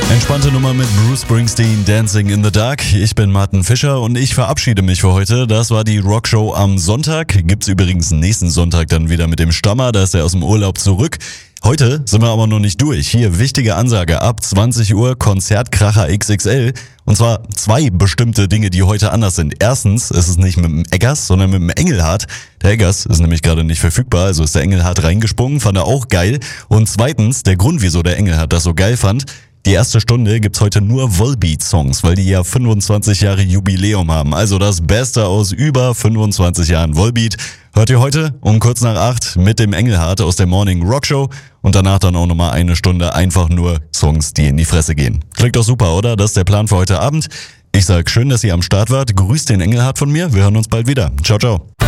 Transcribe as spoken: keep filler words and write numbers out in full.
Entspannte Nummer mit Bruce Springsteen, Dancing in the Dark. Ich bin Martin Fischer und ich verabschiede mich für heute. Das war die Rockshow am Sonntag. Gibt's übrigens nächsten Sonntag dann wieder mit dem Stammer, da ist er aus dem Urlaub zurück. Heute sind wir aber noch nicht durch. Hier wichtige Ansage, ab zwanzig Uhr Konzertkracher X X L. Und zwar zwei bestimmte Dinge, die heute anders sind. Erstens ist es nicht mit dem Eggers, sondern mit dem Engelhardt. Der Eggers ist nämlich gerade nicht verfügbar, also ist der Engelhardt reingesprungen, fand er auch geil. Und zweitens, der Grund, wieso der Engelhardt das so geil fand: Die erste Stunde gibt's heute nur Volbeat-Songs, weil die ja fünfundzwanzig Jahre Jubiläum haben. Also das Beste aus über fünfundzwanzig Jahren Volbeat hört ihr heute um kurz nach acht mit dem Engelhardt aus der Morning Rock Show und danach dann auch nochmal eine Stunde einfach nur Songs, die in die Fresse gehen. Klingt doch super, oder? Das ist der Plan für heute Abend. Ich sag schön, dass ihr am Start wart. Grüßt den Engelhardt von mir. Wir hören uns bald wieder. Ciao, ciao.